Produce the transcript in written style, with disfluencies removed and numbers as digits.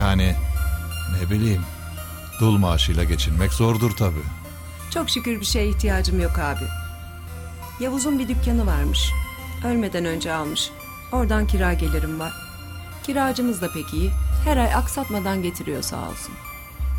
Yani ne bileyim, dul maaşıyla geçinmek zordur tabii. Çok şükür bir şeye ihtiyacım yok abi. Yavuz'un bir dükkanı varmış. Ölmeden önce almış. Oradan kira gelirim var. Kiracımız da pek iyi. Her ay aksatmadan getiriyor sağ olsun.